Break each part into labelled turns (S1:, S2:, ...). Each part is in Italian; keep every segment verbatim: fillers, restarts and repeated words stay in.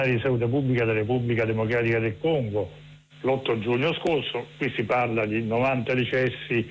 S1: di salute pubblica della Repubblica Democratica del Congo l'otto giugno scorso. Qui si parla di novanta decessi,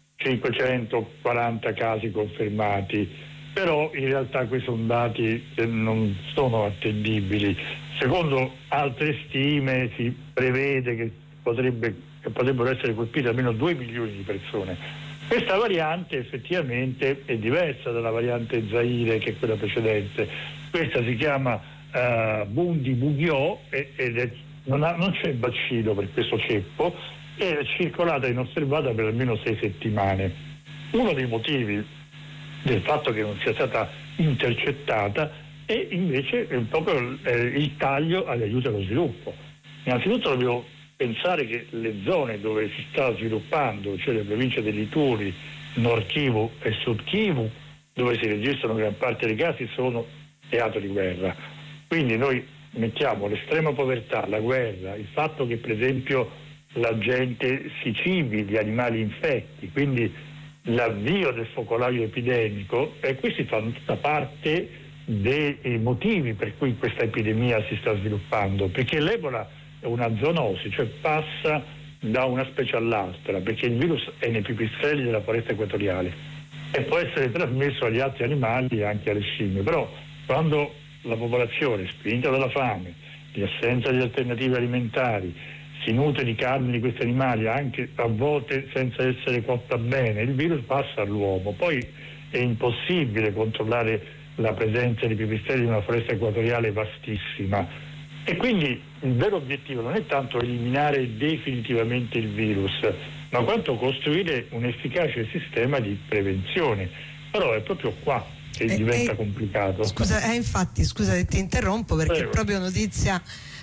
S1: cinquecentoquaranta casi confermati, però in realtà questi sono dati che non sono attendibili. Secondo altre stime si prevede che, potrebbe, che potrebbero essere colpite almeno due milioni di persone. Questa variante effettivamente è diversa dalla variante Zaire, che è quella precedente. Questa si chiama uh, Bundibugyo ed è, non, ha, non c'è vaccino per questo ceppo, è circolata e inosservata per almeno sei settimane. Uno dei motivi del fatto che non sia stata intercettata è invece un po' eh, il taglio agli aiuti allo sviluppo. Innanzitutto dobbiamo pensare che le zone dove si sta sviluppando, cioè le province dell'Ituri, Nord Kivu e Sud Kivu, dove si registrano gran parte dei casi, sono teatro di guerra. Quindi noi mettiamo l'estrema povertà, la guerra, il fatto che per esempio la gente si cibi di animali infetti, quindi l'avvio del focolaio epidemico, e questi fanno tutta parte dei motivi per cui questa epidemia si sta sviluppando, perché l'Ebola è una zoonosi, cioè passa da una specie all'altra, perché il virus è nei pipistrelli della foresta equatoriale e può essere trasmesso agli altri animali e anche alle scimmie. Però quando la popolazione, spinta dalla fame, di assenza di alternative alimentari, si nutre di carne di questi animali, anche a volte senza essere cotta bene, il virus passa all'uomo. Poi è impossibile controllare la presenza di pipistrelli in una foresta equatoriale vastissima, e quindi il vero obiettivo non è tanto eliminare definitivamente il virus, ma quanto costruire un efficace sistema di prevenzione. Però è proprio qua che eh, diventa eh, complicato.
S2: Scusa, eh, infatti, scusa se ti interrompo, perché Prego. È proprio notizia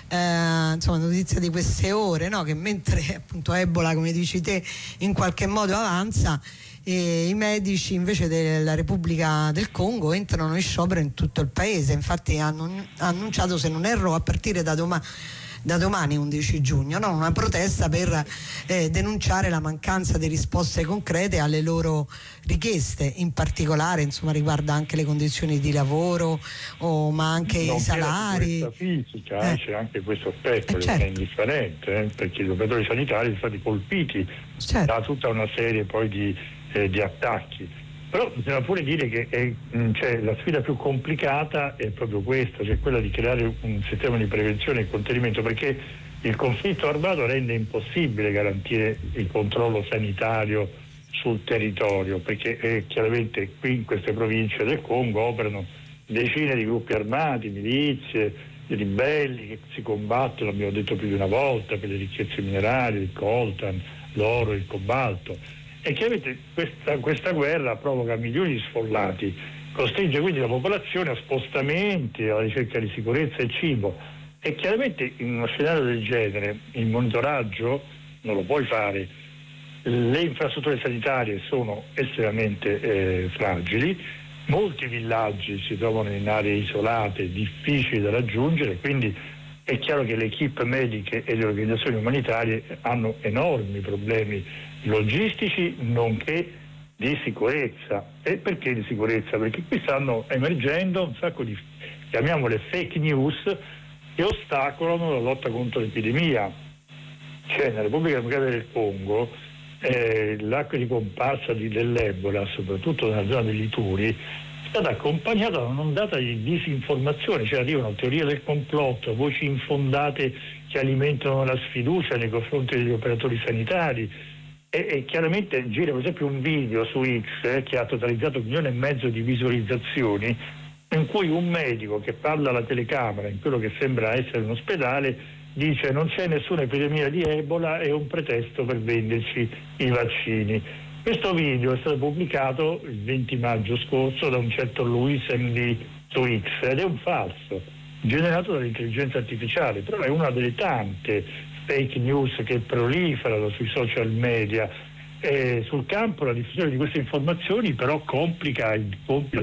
S2: Eh, insomma notizia di queste ore, no? Che mentre appunto Ebola, come dici te, in qualche modo avanza, e i medici invece della Repubblica del Congo entrano in sciopero in tutto il paese. Infatti hanno annunciato, se non erro, a partire da domani da domani undici giugno, no? Una protesta per eh, denunciare la mancanza di risposte concrete alle loro richieste, in particolare insomma riguarda anche le condizioni di lavoro, oh, ma anche non i salari.
S1: Fisica, eh. C'è anche questo aspetto
S2: eh,
S1: che
S2: certo.
S1: non è indifferente, eh, perché gli operatori sanitari sono stati colpiti certo. da tutta una serie poi di, eh, di attacchi. Però bisogna pure dire che è, cioè, la sfida più complicata è proprio questa, cioè quella di creare un sistema di prevenzione e contenimento, perché il conflitto armato rende impossibile garantire il controllo sanitario sul territorio, perché eh, chiaramente qui in queste province del Congo operano decine di gruppi armati, milizie, ribelli che si combattono, abbiamo detto più di una volta, per le ricchezze minerarie, il coltan, l'oro, il cobalto. E chiaramente questa, questa guerra provoca milioni di sfollati, costringe quindi la popolazione a spostamenti, alla ricerca di sicurezza e cibo. E chiaramente in uno scenario del genere il monitoraggio non lo puoi fare, le infrastrutture sanitarie sono estremamente eh, fragili, molti villaggi si trovano in aree isolate, difficili da raggiungere, quindi è chiaro che le equip mediche e le organizzazioni umanitarie hanno enormi problemi logistici nonché di sicurezza. E perché di sicurezza? Perché qui stanno emergendo un sacco di, chiamiamole fake news, che ostacolano la lotta contro l'epidemia. Cioè nella Repubblica Democratica del Congo eh, l'acqua di comparsa di, dell'Ebola, soprattutto nella zona dell'Ituri, è stata accompagnata da un'ondata di disinformazione, cioè arrivano teorie del complotto, voci infondate che alimentano la sfiducia nei confronti degli operatori sanitari. E, e chiaramente gira per esempio un video su X eh, che ha totalizzato un milione e mezzo di visualizzazioni, in cui un medico che parla alla telecamera in quello che sembra essere un ospedale dice: non c'è nessuna epidemia di Ebola, è un pretesto per venderci i vaccini. Questo video è stato pubblicato il venti maggio scorso da un certo Luis M D su X ed è un falso generato dall'intelligenza artificiale, però è una delle tante fake news che proliferano sui social media. E sul campo la diffusione di queste informazioni però complica il compito